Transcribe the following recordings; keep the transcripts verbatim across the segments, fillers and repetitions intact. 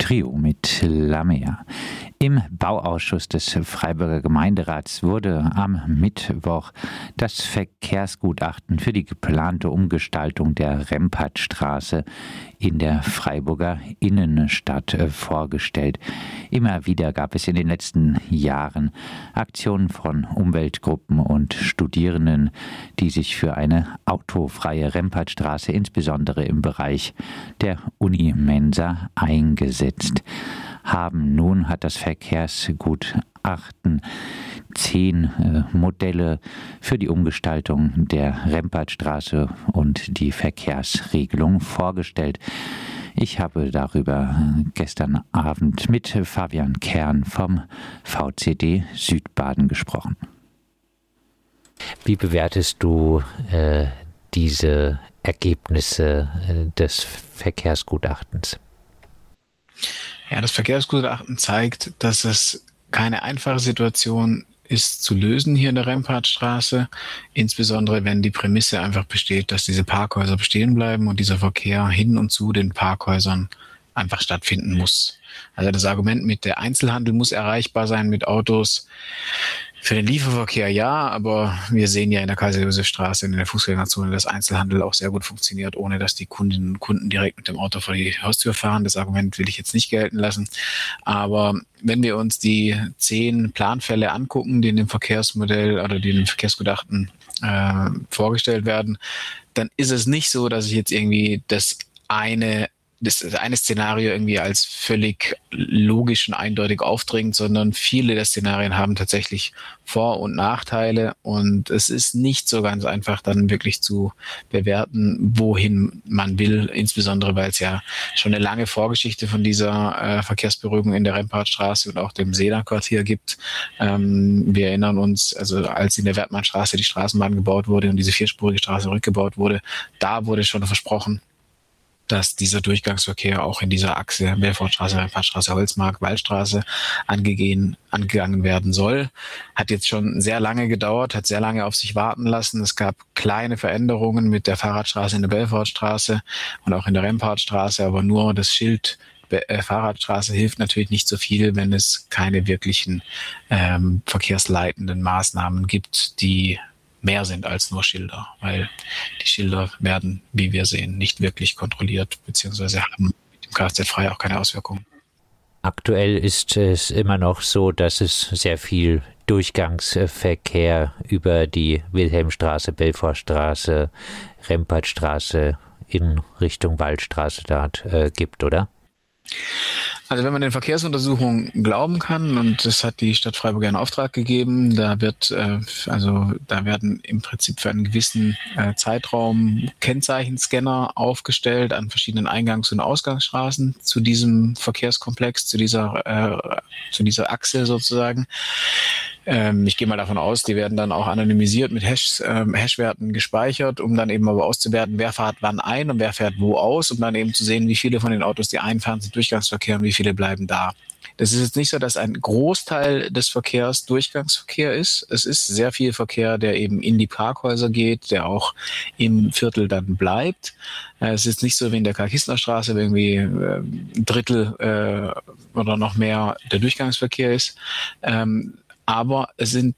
Trio mit La Mer. Im Bauausschuss des Freiburger Gemeinderats wurde am Mittwoch das Verkehrsgutachten für die geplante Umgestaltung der Rempartstraße in der Freiburger Innenstadt vorgestellt. Immer wieder gab es in den letzten Jahren Aktionen von Umweltgruppen und Studierenden, die sich für eine autofreie Rempartstraße insbesondere im Bereich der Uni Mensa eingesetzt haben. Nun hat das Verkehrsgutachten zehn äh, Modelle für die Umgestaltung der Rempartstraße und die Verkehrsregelung vorgestellt. Ich habe darüber gestern Abend mit Fabian Kern vom V C D Südbaden gesprochen. Wie bewertest du äh, diese Ergebnisse äh, des Verkehrsgutachtens? Ja, das Verkehrsgutachten zeigt, dass es keine einfache Situation ist zu lösen hier in der Rempartstraße, insbesondere wenn die Prämisse einfach besteht, dass diese Parkhäuser bestehen bleiben und dieser Verkehr hin und zu den Parkhäusern einfach stattfinden muss. Also das Argument mit der Einzelhandel muss erreichbar sein mit Autos. Für den Lieferverkehr ja, aber wir sehen ja in der Kaiser-Josef-Straße in der Fußgängerzone, dass Einzelhandel auch sehr gut funktioniert, ohne dass die Kundinnen und Kunden direkt mit dem Auto vor die Haustür fahren. Das Argument will ich jetzt nicht gelten lassen. Aber wenn wir uns die zehn Planfälle angucken, die in dem Verkehrsmodell oder die in dem Verkehrsgutachten äh, vorgestellt werden, dann ist es nicht so, dass ich jetzt irgendwie das eine das eine Szenario irgendwie als völlig logisch und eindeutig aufdringt, sondern viele der Szenarien haben tatsächlich Vor- und Nachteile und es ist nicht so ganz einfach dann wirklich zu bewerten, wohin man will, insbesondere weil es ja schon eine lange Vorgeschichte von dieser äh, Verkehrsberuhigung in der Rempartstraße und auch dem Seeler-Quartier gibt. Ähm, wir erinnern uns, also als in der Wertmannstraße die Straßenbahn gebaut wurde und diese vierspurige Straße rückgebaut wurde, da wurde schon versprochen, dass dieser Durchgangsverkehr auch in dieser Achse Belfortstraße, Rempartstraße, Holzmark, Waldstraße angegehen, angegangen werden soll. Hat jetzt schon sehr lange gedauert, hat sehr lange auf sich warten lassen. Es gab kleine Veränderungen mit der Fahrradstraße in der Belfortstraße und auch in der Rempartstraße, aber nur das Schild äh, Fahrradstraße hilft natürlich nicht so viel, wenn es keine wirklichen ähm, verkehrsleitenden Maßnahmen gibt, die mehr sind als nur Schilder, weil die Schilder werden, wie wir sehen, nicht wirklich kontrolliert, beziehungsweise haben mit dem Kfz-frei auch keine Auswirkungen. Aktuell ist es immer noch so, dass es sehr viel Durchgangsverkehr über die Wilhelmstraße, Belfortstraße, Rempartstraße in Richtung Waldstraße dort äh, gibt, oder? Also wenn man den Verkehrsuntersuchungen glauben kann, und das hat die Stadt Freiburg in Auftrag gegeben, da wird äh, also da werden im Prinzip für einen gewissen äh, Zeitraum Kennzeichenscanner aufgestellt an verschiedenen Eingangs- und Ausgangsstraßen zu diesem Verkehrskomplex, zu dieser äh, zu dieser Achse sozusagen. Ähm, ich gehe mal davon aus, die werden dann auch anonymisiert mit Hash, ähm, Hashwerten gespeichert, um dann eben aber auszuwerten, wer fährt wann ein und wer fährt wo aus, um dann eben zu sehen, wie viele von den Autos, die einfahren, sind Durchgangsverkehr und wie viele bleiben da. Das ist jetzt nicht so, dass ein Großteil des Verkehrs Durchgangsverkehr ist. Es ist sehr viel Verkehr, der eben in die Parkhäuser geht, der auch im Viertel dann bleibt. Es ist nicht so wie in der Karl-Kistner-Straße, wo irgendwie äh, ein Drittel äh, oder noch mehr der Durchgangsverkehr ist. Ähm, aber es sind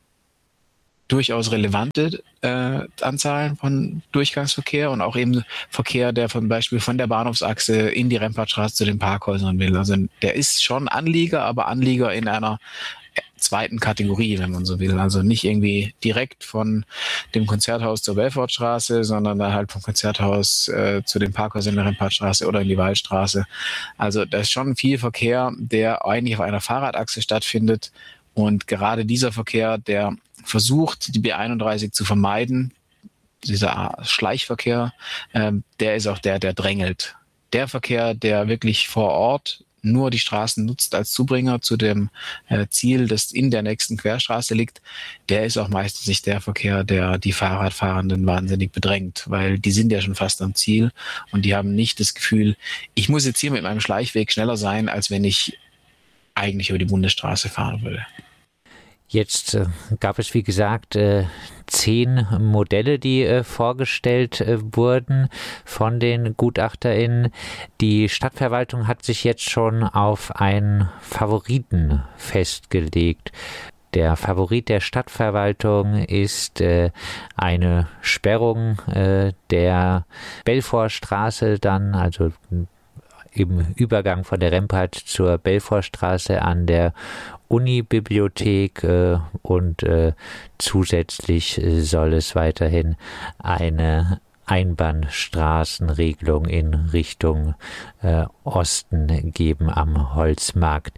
durchaus relevante äh, Anzahlen von Durchgangsverkehr und auch eben Verkehr, der zum Beispiel von der Bahnhofsachse in die Rempartstraße zu den Parkhäusern will. Also der ist schon Anlieger, aber Anlieger in einer zweiten Kategorie, wenn man so will. Also nicht irgendwie direkt von dem Konzerthaus zur Belfortstraße, sondern dann halt vom Konzerthaus äh, zu den Parkhäusern in der Rempartstraße oder in die Waldstraße. Also da ist schon viel Verkehr, der eigentlich auf einer Fahrradachse stattfindet. Und gerade dieser Verkehr, der versucht, die B einunddreißig zu vermeiden, dieser Schleichverkehr, ähm, der ist auch der, der drängelt. Der Verkehr, der wirklich vor Ort nur die Straßen nutzt als Zubringer zu dem äh, Ziel, das in der nächsten Querstraße liegt, der ist auch meistens nicht der Verkehr, der die Fahrradfahrenden wahnsinnig bedrängt, weil die sind ja schon fast am Ziel und die haben nicht das Gefühl, ich muss jetzt hier mit meinem Schleichweg schneller sein, als wenn ich eigentlich über die Bundesstraße fahren würde. Jetzt äh, gab es, wie gesagt, äh, zehn Modelle, die äh, vorgestellt äh, wurden von den GutachterInnen. Die Stadtverwaltung hat sich jetzt schon auf einen Favoriten festgelegt. Der Favorit der Stadtverwaltung ist äh, eine Sperrung äh, der Belfortstraße dann, also im Übergang von der Rempart zur Belfortstraße an der Unibibliothek äh, und äh, zusätzlich äh, soll es weiterhin eine Einbahnstraßenregelung in Richtung äh, Osten geben am Holzmarkt.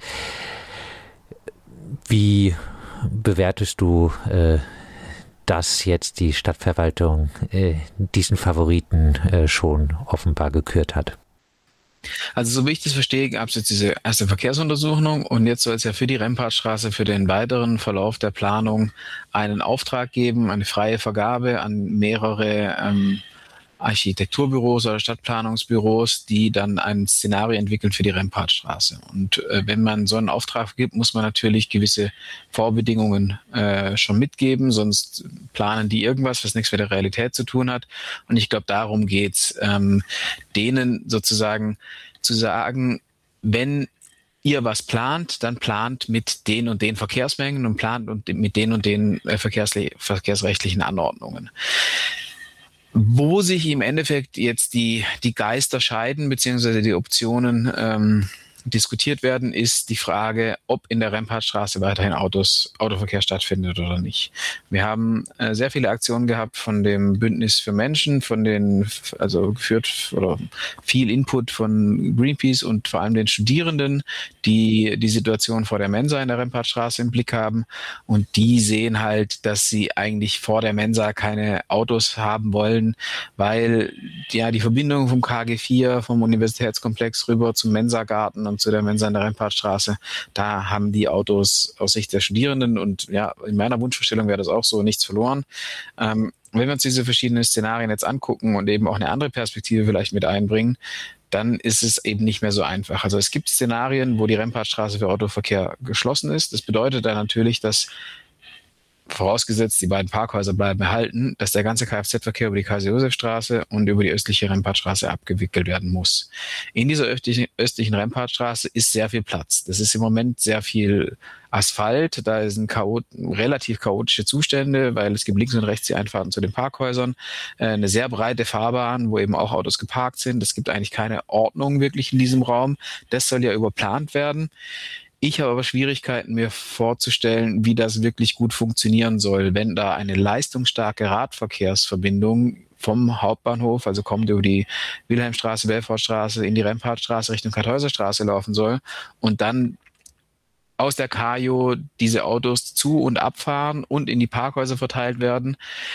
Wie bewertest du äh, dass jetzt die Stadtverwaltung äh, diesen Favoriten äh, schon offenbar gekürt hat? Also so wie ich das verstehe, gab es jetzt diese erste Verkehrsuntersuchung und jetzt soll es ja für die Rempartstraße, für den weiteren Verlauf der Planung einen Auftrag geben, eine freie Vergabe an mehrere ähm, Architekturbüros oder Stadtplanungsbüros, die dann ein Szenario entwickeln für die Rempartstraße. Und äh, wenn man so einen Auftrag gibt, muss man natürlich gewisse Vorbedingungen äh, schon mitgeben, sonst planen die irgendwas, was nichts mit der Realität zu tun hat. Und ich glaube, darum geht's, ähm, denen sozusagen zu sagen, wenn ihr was plant, dann plant mit den und den Verkehrsmengen und plant und mit den und den äh, verkehrsle- verkehrsrechtlichen Anordnungen. Wo sich im Endeffekt jetzt die, die Geister scheiden, beziehungsweise die Optionen ähm, diskutiert werden, ist die Frage, ob in der Rempartstraße weiterhin Autos, Autoverkehr stattfindet oder nicht. Wir haben äh, sehr viele Aktionen gehabt von dem Bündnis für Menschen, von den, also geführt oder viel Input von Greenpeace und vor allem den Studierenden, die die Situation vor der Mensa in der Rempartstraße im Blick haben. Und die sehen halt, dass sie eigentlich vor der Mensa keine Autos haben wollen, weil ja die Verbindung vom K G vier, vom Universitätskomplex rüber zum Mensagarten und zu der Mensa in der Rempartstraße, da haben die Autos aus Sicht der Studierenden und ja, in meiner Wunschvorstellung wäre das auch so, nichts verloren. Ähm, wenn wir uns diese verschiedenen Szenarien jetzt angucken und eben auch eine andere Perspektive vielleicht mit einbringen, dann ist es eben nicht mehr so einfach. Also es gibt Szenarien, wo die Rempartstraße für Autoverkehr geschlossen ist. Das bedeutet dann natürlich, dass vorausgesetzt, die beiden Parkhäuser bleiben erhalten, dass der ganze Kfz-Verkehr über die Kaiser-Josef-Straße und über die östliche Rempartstraße abgewickelt werden muss. In dieser östlichen, östlichen Rempartstraße ist sehr viel Platz. Das ist im Moment sehr viel Asphalt, da sind chaot- relativ chaotische Zustände, weil es gibt links und rechts die Einfahrten zu den Parkhäusern, äh, eine sehr breite Fahrbahn, wo eben auch Autos geparkt sind. Es gibt eigentlich keine Ordnung wirklich in diesem Raum. Das soll ja überplant werden. Ich habe aber Schwierigkeiten, mir vorzustellen, wie das wirklich gut funktionieren soll, wenn da eine leistungsstarke Radverkehrsverbindung vom Hauptbahnhof, also kommt über die Wilhelmstraße, Belfortstraße in die Rempartstraße Richtung Kartäuserstraße laufen soll und dann aus der Kajo diese Autos zu- und abfahren und in die Parkhäuser verteilt werden.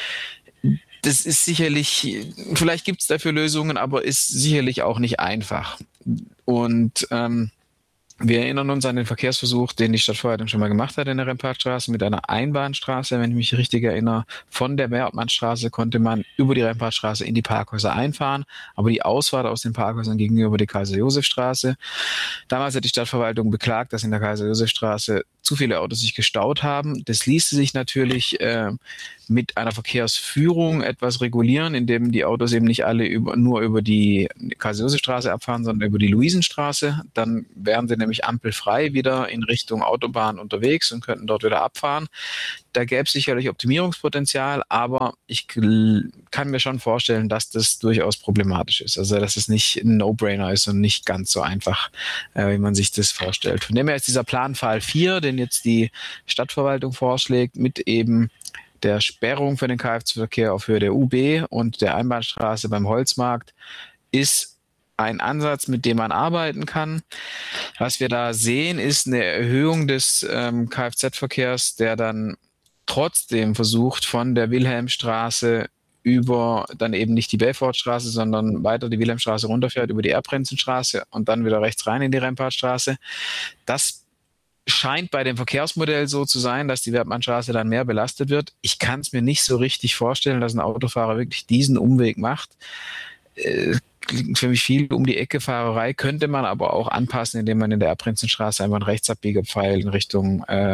Das ist sicherlich, vielleicht gibt es dafür Lösungen, aber ist sicherlich auch nicht einfach. Und ähm, wir erinnern uns an den Verkehrsversuch, den die Stadtverwaltung schon mal gemacht hat in der Rempartstraße mit einer Einbahnstraße, wenn ich mich richtig erinnere. Von der Bertmannstraße konnte man über die Rempartstraße in die Parkhäuser einfahren, aber die Ausfahrt aus den Parkhäusern ging über die Kaiser-Josef-Straße. Damals hat die Stadtverwaltung beklagt, dass in der Kaiser-Josef-Straße zu viele Autos sich gestaut haben. Das ließe sich natürlich äh, mit einer Verkehrsführung etwas regulieren, indem die Autos eben nicht alle über, nur über die Kaiser-Josef-Straße abfahren, sondern über die Luisenstraße. Dann wären sie nämlich ampelfrei wieder in Richtung Autobahn unterwegs und könnten dort wieder abfahren. Da gäbe es sicherlich Optimierungspotenzial, aber ich kann mir schon vorstellen, dass das durchaus problematisch ist. Also dass es nicht ein No-Brainer ist und nicht ganz so einfach, äh, wie man sich das vorstellt. Von dem her ist dieser Planfall vier, den jetzt die Stadtverwaltung vorschlägt, mit eben der Sperrung für den Kfz-Verkehr auf Höhe der U B und der Einbahnstraße beim Holzmarkt, ist ein Ansatz, mit dem man arbeiten kann. Was wir da sehen, ist eine Erhöhung des ähm, Kfz-Verkehrs, der dann trotzdem versucht, von der Wilhelmstraße über dann eben nicht die Belfortstraße, sondern weiter die Wilhelmstraße runterfährt, über die Erbprinzenstraße und dann wieder rechts rein in die Rempartstraße. Das scheint bei dem Verkehrsmodell so zu sein, dass die Bertmannstraße dann mehr belastet wird. Ich kann es mir nicht so richtig vorstellen, dass ein Autofahrer wirklich diesen Umweg macht. Äh, klingt für mich viel um die Ecke Fahrerei, könnte man aber auch anpassen, indem man in der Erbprinzenstraße einfach einen Rechtsabbiegerpfeil in Richtung äh,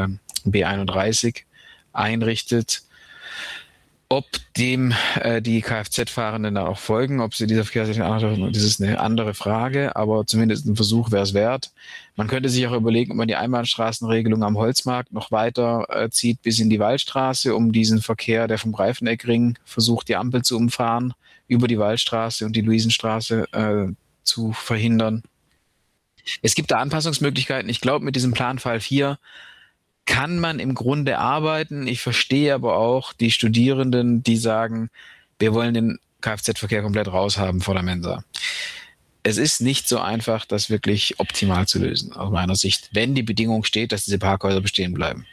B einunddreißig einrichtet. Ob dem äh, die Kfz-Fahrenden dann auch folgen, ob sie dieser Verkehrsregelung achten, das ist eine andere Frage, aber zumindest ein Versuch wäre es wert. Man könnte sich auch überlegen, ob man die Einbahnstraßenregelung am Holzmarkt noch weiter äh, zieht bis in die Waldstraße, um diesen Verkehr, der vom Greifeneckring versucht, die Ampel zu umfahren, über die Waldstraße und die Luisenstraße äh, zu verhindern. Es gibt da Anpassungsmöglichkeiten. Ich glaube, mit diesem Planfall vier kann man im Grunde arbeiten. Ich verstehe aber auch die Studierenden, die sagen, wir wollen den Kfz-Verkehr komplett raushaben vor der Mensa. Es ist nicht so einfach, das wirklich optimal zu lösen, aus meiner Sicht, wenn die Bedingung steht, dass diese Parkhäuser bestehen bleiben.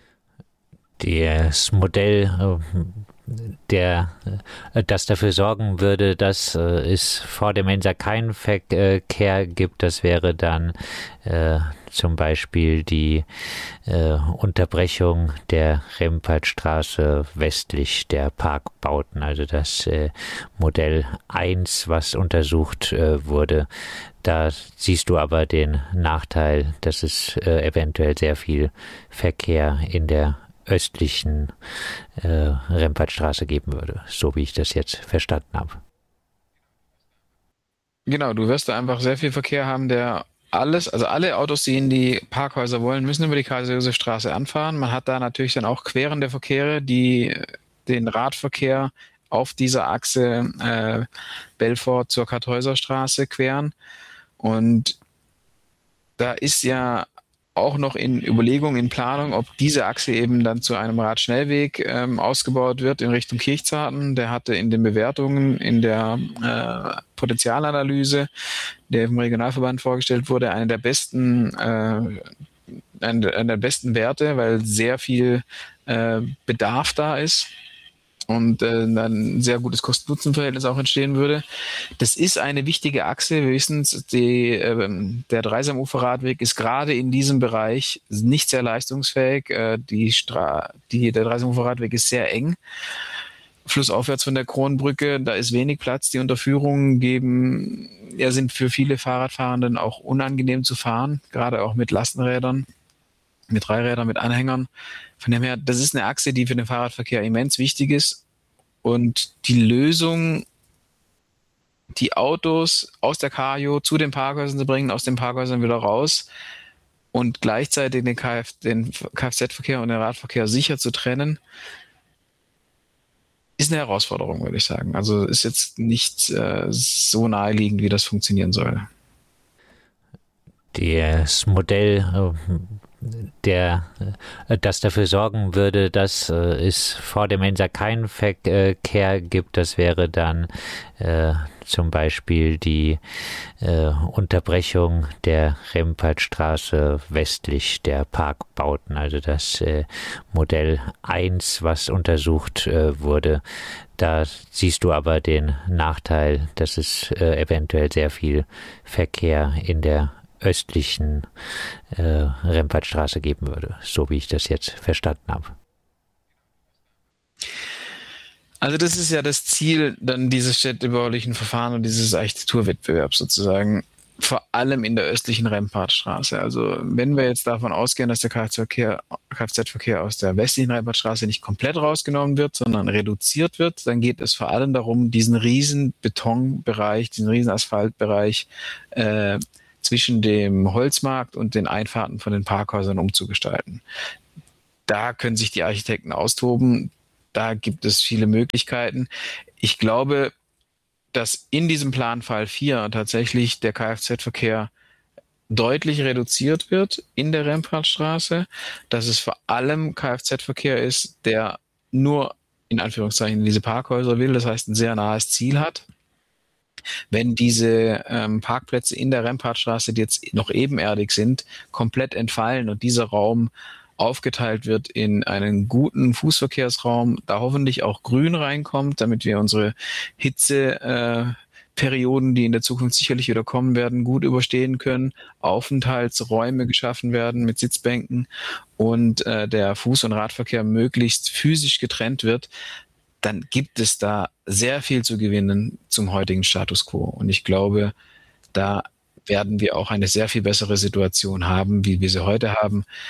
Das Modell, der, das dafür sorgen würde, dass es vor der Mensa keinen Verkehr gibt, das wäre dann äh, zum Beispiel die äh, Unterbrechung der Rempartstraße westlich der Parkbauten, also das äh, Modell eins, was untersucht äh, wurde. Da siehst du aber den Nachteil, dass es äh, eventuell sehr viel Verkehr in der östlichen äh, Rempartstraße geben würde, so wie ich das jetzt verstanden habe. Genau, du wirst da einfach sehr viel Verkehr haben, der alles, also alle Autos, die in die Parkhäuser wollen, müssen über die Kaiser-Joseph-Straße anfahren. Man hat da natürlich dann auch querende Verkehre, die den Radverkehr auf dieser Achse äh, Belfort zur Kartäuserstraße queren. Und da ist ja auch noch in Überlegung, in Planung, ob diese Achse eben dann zu einem Radschnellweg ähm, ausgebaut wird in Richtung Kirchzarten. Der hatte in den Bewertungen, in der äh, Potenzialanalyse, der vom Regionalverband vorgestellt wurde, eine der besten, äh, eine, eine der besten Werte, weil sehr viel äh, Bedarf da ist und äh, dann ein sehr gutes Kosten-Nutzen-Verhältnis auch entstehen würde. Das ist eine wichtige Achse. Wir wissen es, die, äh, der Dreisam-Ufer-Radweg ist gerade in diesem Bereich nicht sehr leistungsfähig. Äh, die Stra- die, der Dreisam-Ufer-Radweg ist sehr eng. Flussaufwärts von der Kronbrücke, da ist wenig Platz. Die Unterführungen geben, ja, sind für viele Fahrradfahrenden auch unangenehm zu fahren, gerade auch mit Lastenrädern, mit Dreirädern, mit Anhängern. Von dem her, das ist eine Achse, die für den Fahrradverkehr immens wichtig ist. Und die Lösung, die Autos aus der Kajo zu den Parkhäusern zu bringen, aus den Parkhäusern wieder raus und gleichzeitig den, Kf- den Kfz-Verkehr und den Radverkehr sicher zu trennen, ist eine Herausforderung, würde ich sagen. Also ist jetzt nicht äh, so naheliegend, wie das funktionieren soll. Das Modell, der, das dafür sorgen würde, dass äh, es vor der Mensa keinen Verkehr gibt, das wäre dann äh, zum Beispiel die äh, Unterbrechung der Rempartstraße westlich der Parkbauten, also das äh, Modell eins, was untersucht äh, wurde. Da siehst du aber den Nachteil, dass es äh, eventuell sehr viel Verkehr in der östlichen äh, Rempartstraße geben würde, so wie ich das jetzt verstanden habe. Also das ist ja das Ziel dann dieses städtebaulichen Verfahren und dieses Architekturwettbewerbs sozusagen, vor allem in der östlichen Rempartstraße. Also wenn wir jetzt davon ausgehen, dass der Kfz-Verkehr, Kfz-Verkehr aus der westlichen Rempartstraße nicht komplett rausgenommen wird, sondern reduziert wird, dann geht es vor allem darum, diesen riesen Betonbereich, diesen riesen Asphaltbereich äh, zwischen dem Holzmarkt und den Einfahrten von den Parkhäusern umzugestalten. Da können sich die Architekten austoben. Da gibt es viele Möglichkeiten. Ich glaube, dass in diesem Planfall vier tatsächlich der Kfz-Verkehr deutlich reduziert wird in der Rempartstraße, dass es vor allem Kfz-Verkehr ist, der nur in Anführungszeichen in diese Parkhäuser will, das heißt ein sehr nahes Ziel hat. Wenn diese ähm, Parkplätze in der Rempartstraße, die jetzt noch ebenerdig sind, komplett entfallen und dieser Raum aufgeteilt wird in einen guten Fußverkehrsraum, da hoffentlich auch Grün reinkommt, damit wir unsere Hitzeperioden, äh, die in der Zukunft sicherlich wieder kommen werden, gut überstehen können, Aufenthaltsräume geschaffen werden mit Sitzbänken und äh, der Fuß- und Radverkehr möglichst physisch getrennt wird, dann gibt es da sehr viel zu gewinnen zum heutigen Status quo. Und ich glaube, da werden wir auch eine sehr viel bessere Situation haben, wie wir sie heute haben.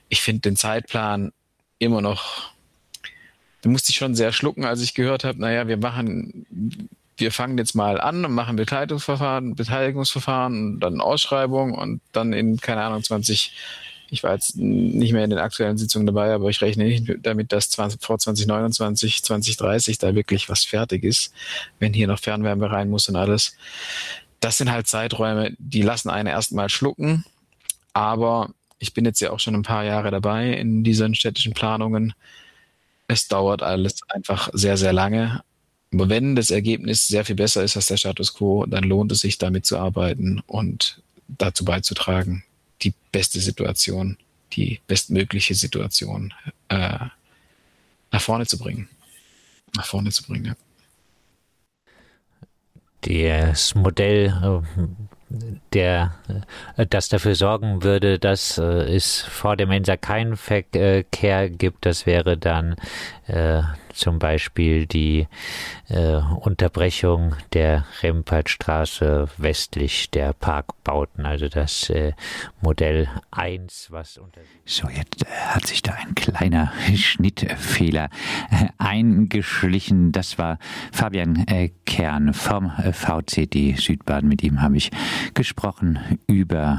ich finde den Zeitplan immer noch, da musste ich schon sehr schlucken, als ich gehört habe, naja, wir machen, wir fangen jetzt mal an und machen Beteiligungsverfahren, Beteiligungsverfahren und dann Ausschreibung und dann in, keine Ahnung, zwanzig, ich war jetzt nicht mehr in den aktuellen Sitzungen dabei, aber ich rechne nicht damit, dass zwanzig, vor zwanzig neunundzwanzig, zwanzig dreißig da wirklich was fertig ist, wenn hier noch Fernwärme rein muss und alles. Das sind halt Zeiträume, die lassen einen erstmal schlucken, aber ich bin jetzt ja auch schon ein paar Jahre dabei in diesen städtischen Planungen. Es dauert alles einfach sehr, sehr lange. Aber wenn das Ergebnis sehr viel besser ist als der Status quo, dann lohnt es sich, damit zu arbeiten und dazu beizutragen, die beste Situation, die bestmögliche Situation äh, nach vorne zu bringen. Nach vorne zu bringen, ja. Das Modell, der, das dafür sorgen würde, dass es vor dem Mensa keinen Verkehr gibt, das wäre dann äh, zum Beispiel die äh, Unterbrechung der Rempartstraße westlich der Parkbauten, also das äh, Modell eins, was unter... So, jetzt äh, hat sich da ein kleiner Schnittfehler äh, eingeschlichen. Das war Fabian äh, Kern vom äh, V C D Südbaden. Mit ihm habe ich gesprochen über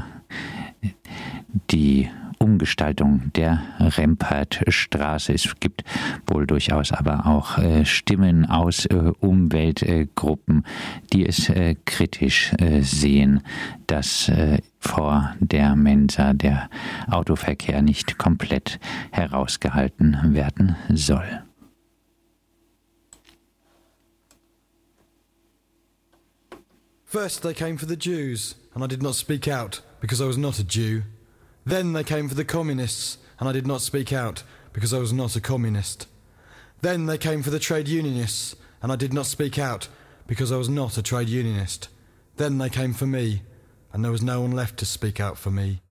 die Umgestaltung der Rempartstraße. Es gibt wohl durchaus aber auch äh, Stimmen aus äh, Umweltgruppen, äh, die es äh, kritisch äh, sehen, dass äh, vor der Mensa der Autoverkehr nicht komplett herausgehalten werden soll. First they came for the Jews, and I did not speak out, because I was not a Jew. Then they came for the communists, and I did not speak out, because I was not a communist. Then they came for the trade unionists, and I did not speak out, because I was not a trade unionist. Then they came for me, and there was no one left to speak out for me.